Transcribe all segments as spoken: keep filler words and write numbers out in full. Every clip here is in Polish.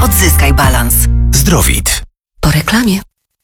Odzyskaj balans. Zdrowit. Po reklamie.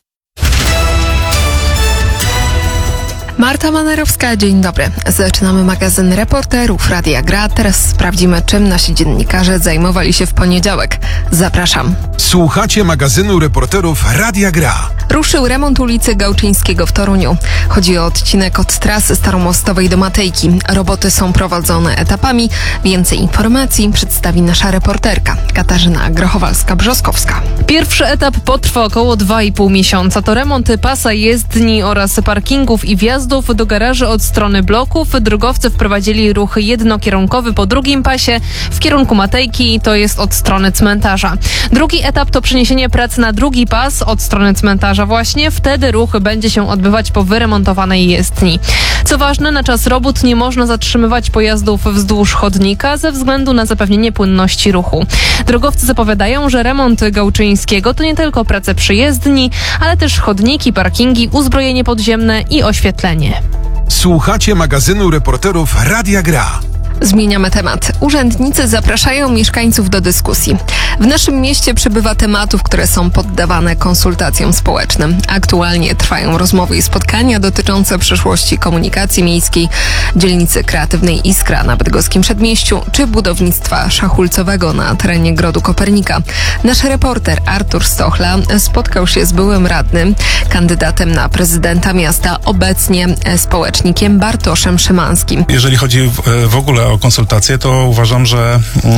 Marta Manerowska, dzień dobry. Zaczynamy magazyn Reporterów Radia Gra. Teraz sprawdzimy, czym nasi dziennikarze zajmowali się w poniedziałek. Zapraszam. Słuchacie magazynu Reporterów Radia Gra. Ruszył remont ulicy Gałczyńskiego w Toruniu. Chodzi o odcinek od trasy Staromostowej do Matejki. Roboty są prowadzone etapami. Więcej informacji przedstawi nasza reporterka Katarzyna Grochowalska-Brzoskowska. Pierwszy etap potrwa około dwa i pół miesiąca. To remont pasa jezdni oraz parkingów i wjazdów do garaży od strony bloków. Drogowcy wprowadzili ruch jednokierunkowy po drugim pasie w kierunku Matejki, to jest od strony cmentarza. Drugi etap to przeniesienie prac na drugi pas od strony cmentarza właśnie. Wtedy ruch będzie się odbywać po wyremontowanej jezdni. Co ważne, na czas robót nie można zatrzymywać pojazdów wzdłuż chodnika ze względu na zapewnienie płynności ruchu. Drogowcy zapowiadają, że remont Gałczyńskiego to nie tylko prace przy jezdni, ale też chodniki, parkingi, uzbrojenie podziemne i oświetlenie. Słuchacie magazynu Reporterów Radia Gra. Zmieniamy temat. Urzędnicy zapraszają mieszkańców do dyskusji. W naszym mieście przybywa tematów, które są poddawane konsultacjom społecznym. Aktualnie trwają rozmowy i spotkania dotyczące przyszłości komunikacji miejskiej, dzielnicy kreatywnej Iskra na bydgoskim Przedmieściu czy budownictwa szachulcowego na terenie Grodu Kopernika. Nasz reporter Artur Stochla spotkał się z byłym radnym, kandydatem na prezydenta miasta, obecnie społecznikiem Bartoszem Szymańskim. Jeżeli chodzi w, w ogóle o konsultacje, to uważam, że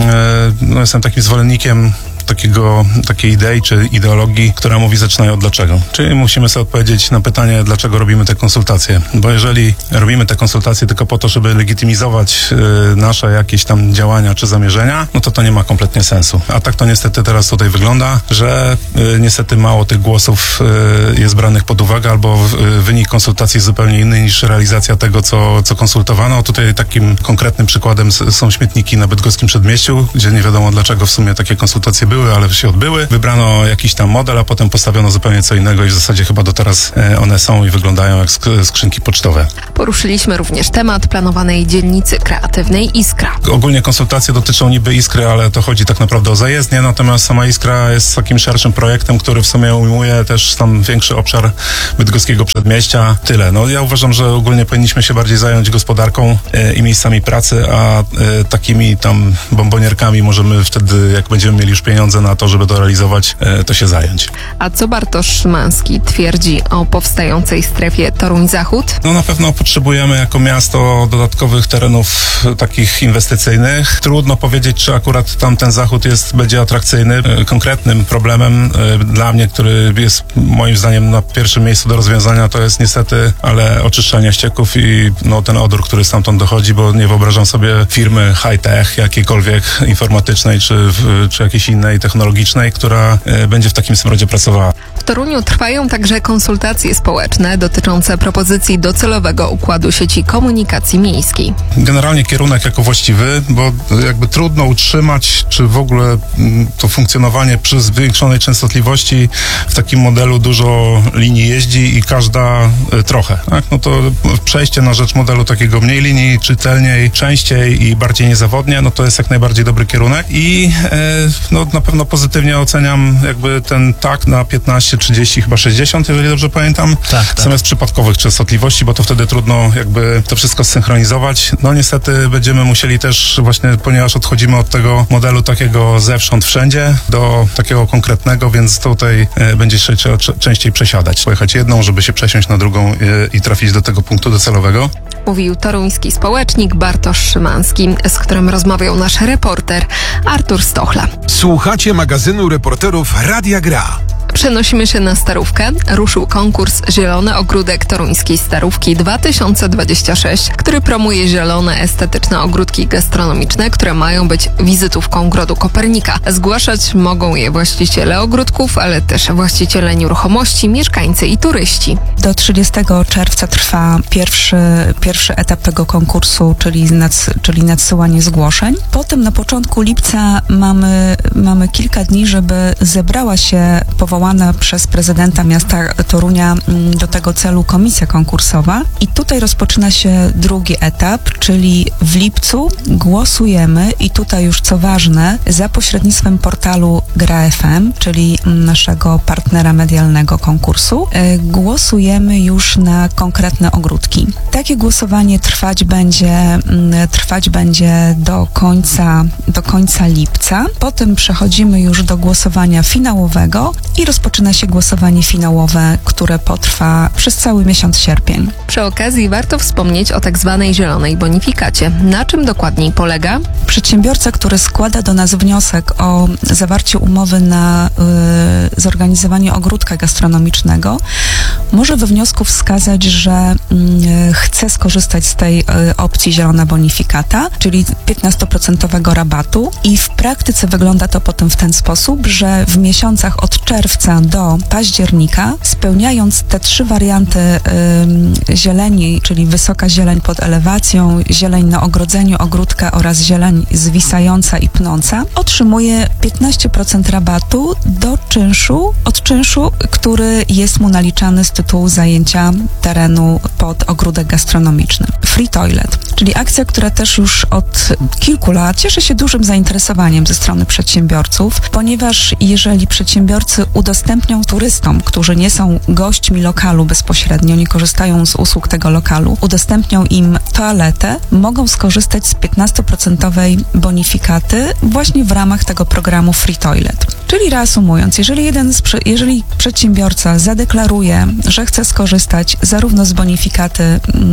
no, jestem takim zwolennikiem takiego, takiej idei czy ideologii, która mówi zaczynaj od dlaczego. Czyli musimy sobie odpowiedzieć na pytanie, dlaczego robimy te konsultacje. Bo jeżeli robimy te konsultacje tylko po to, żeby legitymizować y, nasze jakieś tam działania czy zamierzenia, no to to nie ma kompletnie sensu. A tak to niestety teraz tutaj wygląda, że y, niestety mało tych głosów y, jest branych pod uwagę, albo y, wynik konsultacji jest zupełnie inny niż realizacja tego, co, co konsultowano. Tutaj takim konkretnym przykładem s- są śmietniki na bydgoskim Przedmieściu, gdzie nie wiadomo dlaczego w sumie takie konsultacje były. były, ale się odbyły. Wybrano jakiś tam model, a potem postawiono zupełnie co innego i w zasadzie chyba do teraz one są i wyglądają jak sk- skrzynki pocztowe. Poruszyliśmy również temat planowanej dzielnicy kreatywnej Iskra. Ogólnie konsultacje dotyczą niby Iskry, ale to chodzi tak naprawdę o zajezdnię, natomiast sama Iskra jest takim szerszym projektem, który w sumie ujmuje też tam większy obszar bydgoskiego Przedmieścia. Tyle. No ja uważam, że ogólnie powinniśmy się bardziej zająć gospodarką e, i miejscami pracy, a e, takimi tam bombonierkami możemy wtedy, jak będziemy mieli już pieniądze na to, żeby to realizować, e, to się zająć. A co Bartosz Szymański twierdzi o powstającej strefie Toruń-Zachód? No na pewno potrzebujemy jako miasto dodatkowych terenów takich inwestycyjnych. Trudno powiedzieć, czy akurat tamten zachód jest, będzie atrakcyjny. E, konkretnym problemem e, dla mnie, który jest moim zdaniem na pierwszym miejscu do rozwiązania, to jest niestety, ale oczyszczanie ścieków i no, ten odór, który stamtąd dochodzi, bo nie wyobrażam sobie firmy high-tech, jakiejkolwiek informatycznej, czy, czy jakiejś innej technologicznej, która e, będzie w takim smrodzie pracowała. W Toruniu trwają także konsultacje społeczne dotyczące propozycji docelowego układu sieci komunikacji miejskiej. Generalnie kierunek jako właściwy, bo jakby trudno utrzymać, czy w ogóle m, to funkcjonowanie przy zwiększonej częstotliwości w takim modelu dużo linii jeździ i każda y, trochę. Tak? No to przejście na rzecz modelu takiego mniej linii, czytelniej, częściej i bardziej niezawodnie, no to jest jak najbardziej dobry kierunek i y, no na pewno pozytywnie oceniam jakby ten tak na piętnaście, trzydzieści, chyba sześćdziesiąt, jeżeli dobrze pamiętam, tak, tak. zamiast przypadkowych częstotliwości, bo to wtedy trudno jakby to wszystko zsynchronizować. No niestety będziemy musieli też właśnie, ponieważ odchodzimy od tego modelu takiego zewsząd wszędzie do takiego konkretnego, więc tutaj e, będzie się trzeba cze- częściej przesiadać. Pojechać jedną, żeby się przesiąść na drugą e, i trafić do tego punktu docelowego. Mówił toruński społecznik Bartosz Szymański, z którym rozmawiał nasz reporter Artur Stochla. Słuchacie magazynu Reporterów Radia Gra. Przenosimy się na Starówkę. Ruszył konkurs Zielony Ogródek Toruńskiej Starówki dwa tysiące dwudziesty szósty, który promuje zielone, estetyczne ogródki gastronomiczne, które mają być wizytówką Grodu Kopernika. Zgłaszać mogą je właściciele ogródków, ale też właściciele nieruchomości, mieszkańcy i turyści. Do trzydziestego czerwca trwa pierwszy, pierwszy etap tego konkursu, czyli, nad, czyli nadsyłanie zgłoszeń. Potem na początku lipca mamy, mamy kilka dni, żeby zebrała się powołana powołana przez prezydenta miasta Torunia do tego celu komisja konkursowa i tutaj rozpoczyna się drugi etap, czyli w lipcu głosujemy i tutaj już co ważne, za pośrednictwem portalu Gra F M, czyli naszego partnera medialnego konkursu, głosujemy już na konkretne ogródki. Takie głosowanie trwać będzie, trwać będzie do końca, do końca lipca. Potem przechodzimy już do głosowania finałowego i rozpoczyna się głosowanie finałowe, które potrwa przez cały miesiąc sierpień. Przy okazji warto wspomnieć o tak zwanej zielonej bonifikacie. Na czym dokładniej polega? Przedsiębiorca, który składa do nas wniosek o zawarcie umowy na y, zorganizowanie ogródka gastronomicznego, może we wniosku wskazać, że y, chce skorzystać z tej y, opcji zielona bonifikata, czyli piętnastoprocentowego rabatu i w praktyce wygląda to potem w ten sposób, że w miesiącach od czerwca do października, spełniając te trzy warianty y, zieleni, czyli wysoka zieleń pod elewacją, zieleń na ogrodzeniu ogródka oraz zieleń zwisająca i pnąca, otrzymuje piętnaście procent rabatu do czynszu, od czynszu, który jest mu naliczany z tytułu zajęcia terenu pod ogródek gastronomiczny. Free Toilet, czyli akcja, która też już od kilku lat cieszy się dużym zainteresowaniem ze strony przedsiębiorców, ponieważ jeżeli przedsiębiorcy udostępnią turystom, którzy nie są gośćmi lokalu bezpośrednio, nie korzystają z usług tego lokalu, udostępnią im toaletę, mogą skorzystać z piętnastoprocentowej bonifikaty właśnie w ramach tego programu Free Toilet. Czyli reasumując, jeżeli jeden z, jeżeli przedsiębiorca zadeklaruje, że chce skorzystać zarówno z bonifikaty,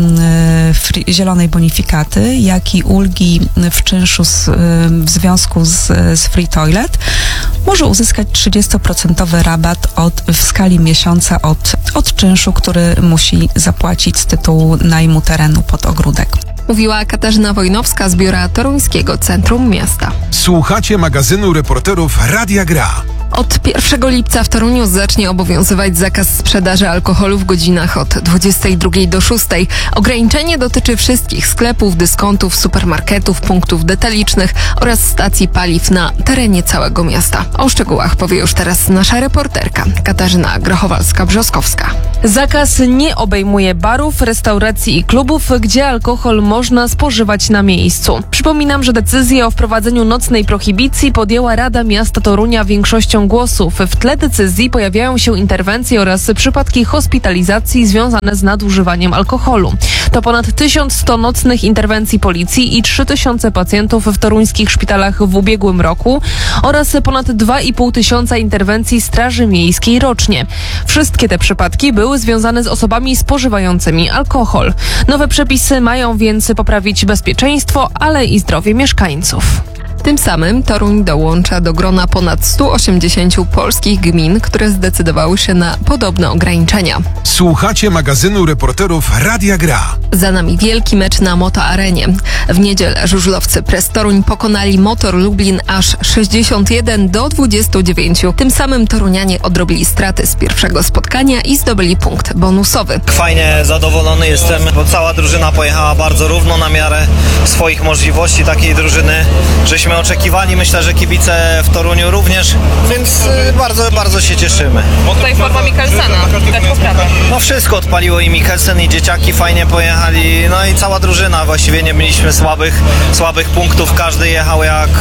yy, free, zielonej bonifikaty, jak i ulgi w czynszu z, yy, w związku z, z Free Toilet, może uzyskać trzydziestoprocentowy rabat od, w skali miesiąca od, od czynszu, który musi zapłacić z tytułu najmu terenu pod ogródek. Mówiła Katarzyna Wojnowska z biura Toruńskiego Centrum Miasta. Słuchacie magazynu reporterów Radia Gra. Od pierwszego lipca w Toruniu zacznie obowiązywać zakaz sprzedaży alkoholu w godzinach od dwudziestej drugiej do szóstej. Ograniczenie dotyczy wszystkich sklepów, dyskontów, supermarketów, punktów detalicznych oraz stacji paliw na terenie całego miasta. O szczegółach powie już teraz nasza reporterka Katarzyna Grochowalska-Brzoskowska. Zakaz nie obejmuje barów, restauracji i klubów, gdzie alkohol można spożywać na miejscu. Przypominam, że decyzję o wprowadzeniu nocnej prohibicji podjęła Rada Miasta Torunia większością głosów. W tle decyzji pojawiają się interwencje oraz przypadki hospitalizacji związane z nadużywaniem alkoholu. To ponad tysiąc sto nocnych interwencji policji i trzy tysiące pacjentów w toruńskich szpitalach w ubiegłym roku oraz ponad dwa i pół tysiąca interwencji Straży Miejskiej rocznie. Wszystkie te przypadki były związane z osobami spożywającymi alkohol. Nowe przepisy mają więc poprawić bezpieczeństwo, ale i zdrowie mieszkańców. Tym samym Toruń dołącza do grona ponad stu osiemdziesięciu polskich gmin, które zdecydowały się na podobne ograniczenia. Słuchacie magazynu reporterów Radia Gra. Za nami wielki mecz na Moto Arenie. W niedzielę żużlowcy Press Toruń pokonali Motor Lublin aż sześćdziesiąt jeden do dwudziestu dziewięciu. Tym samym torunianie odrobili straty z pierwszego spotkania i zdobyli punkt bonusowy. Fajnie zadowolony jestem, bo cała drużyna pojechała bardzo równo na miarę swoich możliwości takiej drużyny, żeśmy oczekiwali, myślę, że kibice w Toruniu również, więc bardzo, bardzo się cieszymy. Tutaj forma Mikkelsena, tak poprawia. No wszystko odpaliło i Mikkelsen i dzieciaki fajnie pojechali, no i cała drużyna, właściwie nie mieliśmy słabych, słabych punktów, każdy jechał jak,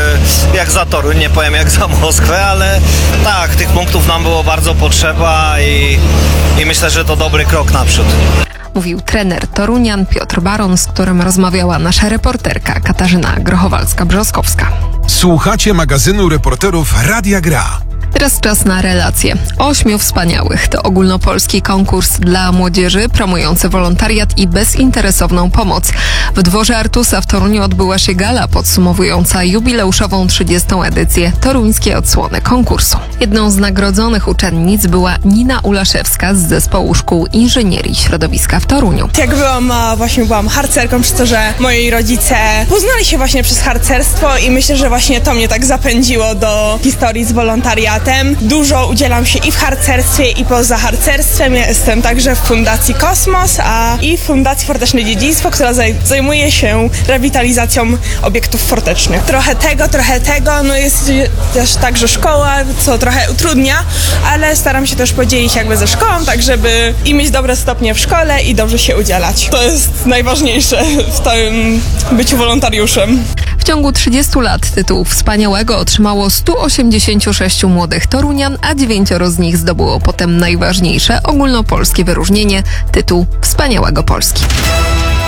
jak za Toruń, nie powiem jak za Moskwę, ale tak, tych punktów nam było bardzo potrzeba i, i myślę, że to dobry krok naprzód. Mówił trener Torunian Piotr Baron, z którym rozmawiała nasza reporterka Katarzyna Grochowalska-Brzoskowska. Słuchacie magazynu reporterów Radia Gra. Teraz czas na relacje. Ośmiu wspaniałych to ogólnopolski konkurs dla młodzieży promujący wolontariat i bezinteresowną pomoc. W dworze Artusa w Toruniu odbyła się gala podsumowująca jubileuszową trzydziestą edycję toruńskiej odsłony konkursu. Jedną z nagrodzonych uczennic była Nina Ulaszewska z zespołu szkół inżynierii środowiska w Toruniu. Jak byłam, właśnie byłam harcerką, przez to, że moi rodzice poznali się właśnie przez harcerstwo i myślę, że właśnie to mnie tak zapędziło do historii z wolontariatem wolontariatem. Dużo udzielam się i w harcerstwie, i poza harcerstwem. Ja jestem także w Fundacji Kosmos, a i w Fundacji Forteczne Dziedzictwo, która zaj- zajmuje się rewitalizacją obiektów fortecznych. Trochę tego, trochę tego, no jest też także szkoła, co trochę utrudnia, ale staram się też podzielić jakby ze szkołą, tak żeby i mieć dobre stopnie w szkole i dobrze się udzielać. To jest najważniejsze w tym byciu wolontariuszem. W ciągu trzydziestu lat tytuł wspaniałego otrzymało stu osiemdziesięciu sześciu młodych Torunian, a dziewięcioro z nich zdobyło potem najważniejsze ogólnopolskie wyróżnienie, tytuł Wspaniałego Polski.